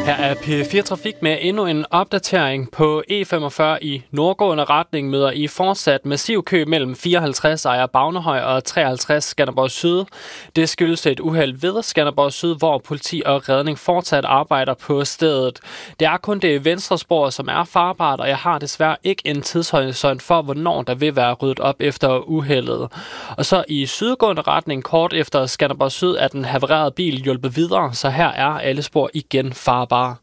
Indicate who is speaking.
Speaker 1: Her er P4 Trafik med endnu en opdatering. På E45 i nordgående retning møder I fortsat massiv kø mellem 54 Ejer Bagnehøj og 53 Skanderborg Syd. Det skyldes et uheld ved Skanderborg Syd, hvor politi og redning fortsat arbejder på stedet. Det er kun det venstre spor, som er farbart, og jeg har desværre ikke en tidshorisont for, hvornår der vil være ryddet op efter uheldet. Og så i sydgående retning kort efter Skanderborg Syd er den havererede bil hjulpet videre, så her er alle spor igen farbare.